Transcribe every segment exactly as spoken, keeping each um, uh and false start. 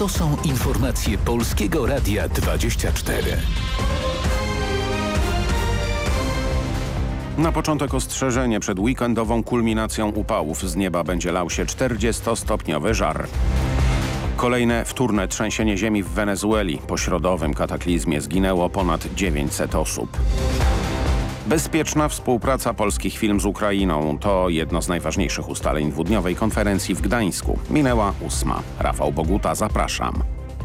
To są informacje Polskiego Radia dwadzieścia cztery. Na początek ostrzeżenie przed weekendową kulminacją upałów. Z nieba będzie lał się czterdziestostopniowy żar. Kolejne wtórne trzęsienie ziemi w Wenezueli. Po środowym kataklizmie zginęło ponad dziewięćset osób. Bezpieczna współpraca polskich firm z Ukrainą to jedno z najważniejszych ustaleń dwudniowej konferencji w Gdańsku. Minęła ósma. Rafał Boguta, zapraszam.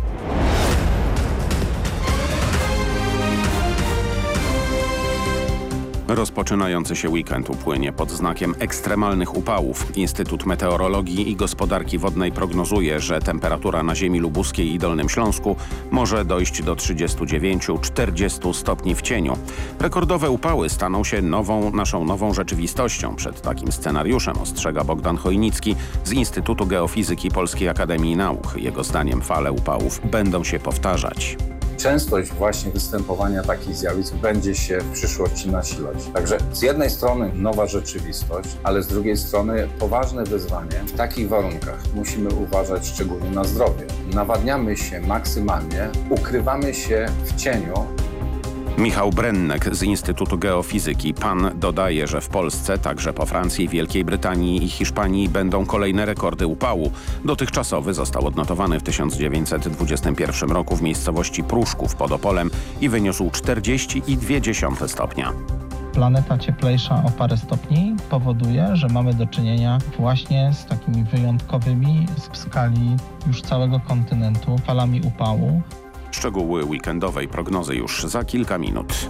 Rozpoczynający się weekend upłynie pod znakiem ekstremalnych upałów. Instytut Meteorologii i Gospodarki Wodnej prognozuje, że temperatura na ziemi lubuskiej i Dolnym Śląsku może dojść do trzydziestu dziewięciu do czterdziestu stopni w cieniu. Rekordowe upały staną się nową, naszą nową rzeczywistością. Przed takim scenariuszem ostrzega Bogdan Chojnicki z Instytutu Geofizyki Polskiej Akademii Nauk. Jego zdaniem fale upałów będą się powtarzać. Częstość właśnie występowania takich zjawisk będzie się w przyszłości nasilać. Także z jednej strony nowa rzeczywistość, ale z drugiej strony poważne wyzwanie. W takich warunkach musimy uważać szczególnie na zdrowie. Nawadniamy się maksymalnie, ukrywamy się w cieniu. Michał Brennek z Instytutu Geofizyki. Pan dodaje, że w Polsce, także po Francji, Wielkiej Brytanii i Hiszpanii będą kolejne rekordy upału. Dotychczasowy został odnotowany w tysiąc dziewięćset dwudziestym pierwszym roku w miejscowości Pruszków pod Opolem i wyniósł czterdzieści i dwie dziesiąte stopnia. Planeta cieplejsza o parę stopni powoduje, że mamy do czynienia właśnie z takimi wyjątkowymi w skali już całego kontynentu falami upału. Szczegóły weekendowej prognozy już za kilka minut.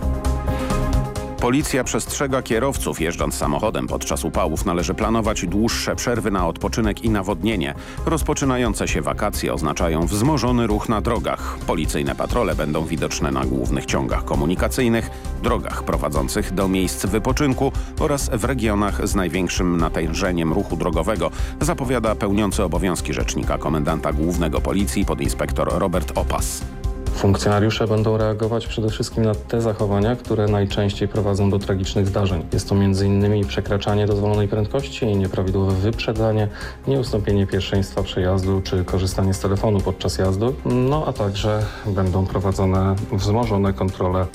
Policja przestrzega kierowców. Jeżdżąc samochodem podczas upałów należy planować dłuższe przerwy na odpoczynek i nawodnienie. Rozpoczynające się wakacje oznaczają wzmożony ruch na drogach. Policyjne patrole będą widoczne na głównych ciągach komunikacyjnych, drogach prowadzących do miejsc wypoczynku oraz w regionach z największym natężeniem ruchu drogowego, zapowiada pełniący obowiązki rzecznika komendanta głównego Policji podinspektor Robert Opas. Funkcjonariusze będą reagować przede wszystkim na te zachowania, które najczęściej prowadzą do tragicznych zdarzeń. Jest to między innymi przekraczanie dozwolonej prędkości, nieprawidłowe wyprzedzanie, nieustąpienie pierwszeństwa przejazdu czy korzystanie z telefonu podczas jazdy, no a także będą prowadzone wzmożone kontrole